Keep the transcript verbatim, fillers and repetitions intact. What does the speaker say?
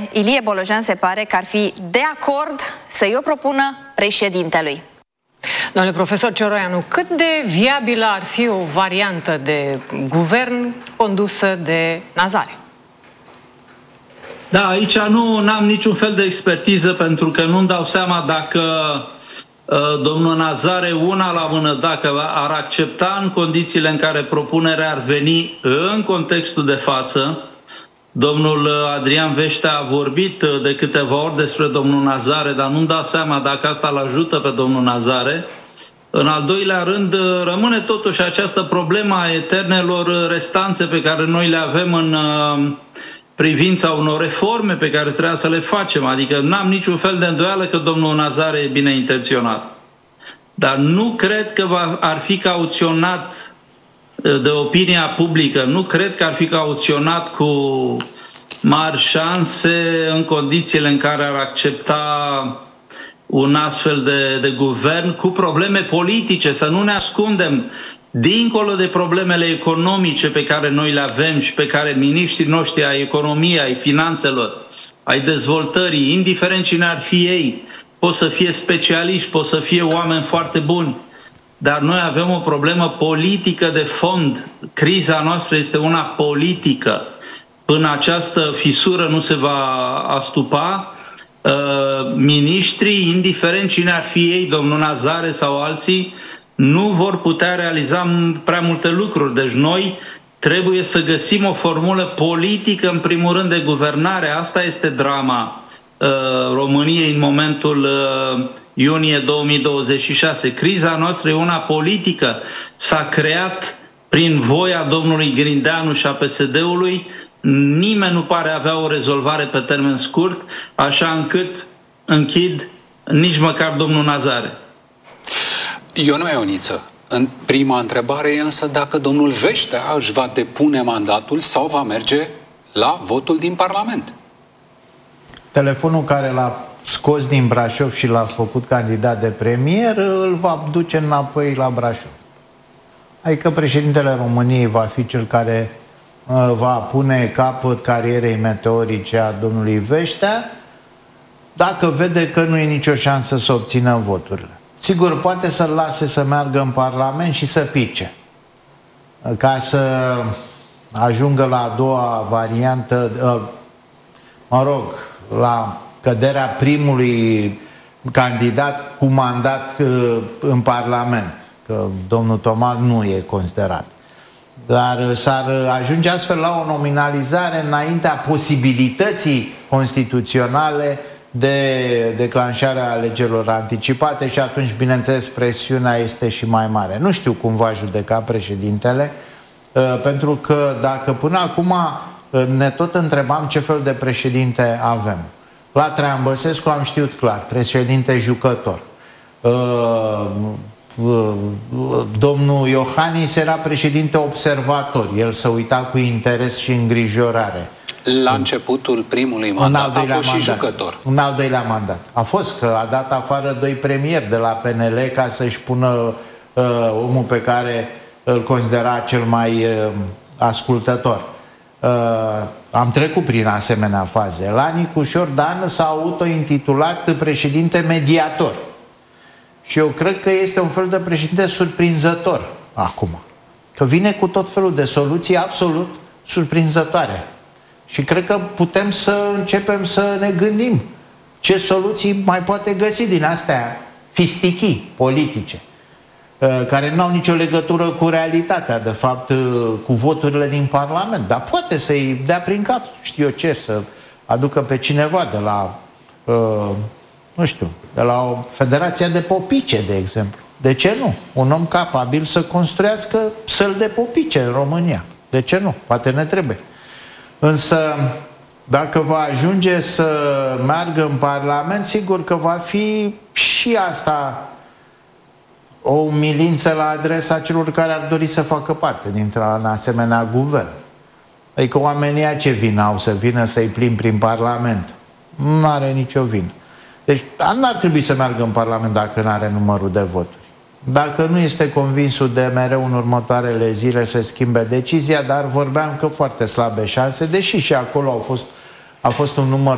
Ilie Bolojan se pare că ar fi de acord să-i o propună președintelui. Domnule profesor Cioroianu, cât de viabilă ar fi o variantă de guvern condusă de Nazare? Da, aici nu am niciun fel de expertiză, pentru că nu-mi dau seama dacă uh, domnul Nazare, una la mână, dacă ar accepta în condițiile în care propunerea ar veni în contextul de față. Domnul Adrian Veștea a vorbit de câteva ori despre domnul Nazare, dar nu-mi dau seama dacă asta îl ajută pe domnul Nazare. În al doilea rând, rămâne totuși această problemă a eternelor restanțe pe care noi le avem în privința unor reforme pe care trebuia să le facem. Adică n-am niciun fel de îndoială că domnul Nazare e bine intenționat. Dar nu cred că va, ar fi cauționat de opinia publică, nu cred că ar fi cauționat cu mari șanse în condițiile în care ar accepta un astfel de, de guvern cu probleme politice. Să nu ne ascundem, dincolo de problemele economice pe care noi le avem și pe care miniștrii noștri ai economiei, ai finanțelor, ai dezvoltării, indiferent cine ar fi ei, pot să fie specialiști, pot să fie oameni foarte buni, dar noi avem o problemă politică de fond. Criza noastră este una politică. Până această fisură nu se va astupa, miniștrii, indiferent cine ar fi ei, domnul Nazare sau alții, nu vor putea realiza prea multe lucruri. Deci noi trebuie să găsim o formulă politică, în primul rând, de guvernare. Asta este drama uh, României în momentul uh, iunie două mii douăzeci și șase. Criza noastră e una politică. S-a creat prin voia domnului Grindeanu și a P S D-ului. Nimeni nu pare avea o rezolvare pe termen scurt, așa încât închid nici măcar domnul Nazare. Ionue Ioniță, în prima întrebare e însă dacă domnul Veștea își va depune mandatul sau va merge la votul din Parlament. Telefonul care l-a scos din Brașov și l-a făcut candidat de premier îl va duce înapoi la Brașov. Adică președintele României va fi cel care uh, va pune capăt carierei meteorice a domnului Veștea dacă vede că nu e nicio șansă să obțină voturile. Sigur, poate să-l lase să meargă în Parlament și să pice, ca să ajungă la a doua variantă, mă rog, la căderea primului candidat cu mandat în Parlament, că domnul Toma nu e considerat. Dar s-ar ajunge astfel la o nominalizare înaintea posibilității constituționale de declanșarea alegerilor anticipate și atunci, bineînțeles, presiunea este și mai mare. Nu știu cum va judeca președintele, pentru că dacă până acum ne tot întrebam ce fel de președinte avem. La Traian Băsescu am știut clar, președinte jucător. Domnul Iohannis era președinte observator, el se uita cu interes și îngrijorare. La începutul primului mandat a fost și jucător. Un al doilea mandat. A fost că a dat afară doi premieri de la P N L ca să-și pună uh, omul pe care îl considera cel mai uh, ascultător. Uh, am trecut prin asemenea faze. La Nicușor Dan s-a autointitulat președinte mediator. Și eu cred că este un fel de președinte surprinzător acum. Că vine cu tot felul de soluții absolut surprinzătoare. Și cred că putem să începem să ne gândim ce soluții mai poate găsi din astea fistichii politice, care nu au nicio legătură cu realitatea, de fapt, cu voturile din Parlament. Dar poate să-i dea prin cap, știu eu ce, să aducă pe cineva de la, nu știu, de la o federație de popice, de exemplu. De ce nu? Un om capabil să construiască săli de popice în România. De ce nu? Poate ne trebuie. Însă, dacă va ajunge să meargă în Parlament, sigur că va fi și asta o umilință la adresa celor care ar dori să facă parte dintr-un asemenea guvern. Adică oamenii ce vină au să vină să-i plimbi prin Parlament? Nu are nicio vină. Deci nu ar trebui să meargă în Parlament dacă nu are numărul de voturi. Dacă nu este convins U D M R în următoarele zile să schimbe decizia, dar vorbeam că foarte slabe șanse, deși și acolo au fost, a fost un număr